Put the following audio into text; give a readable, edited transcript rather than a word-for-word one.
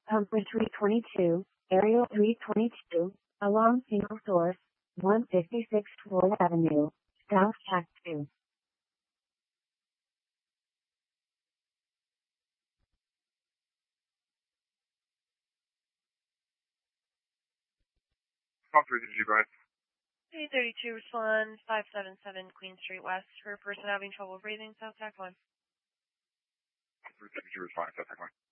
Pumper 322, Aerial 322, along single source, 156 4th Avenue, South Tac 2. Pumper 322, go ahead. 332, respond 577 Queen Street West for a person having trouble breathing, South Tac 1. Pumper 322, respond, South Tac 1.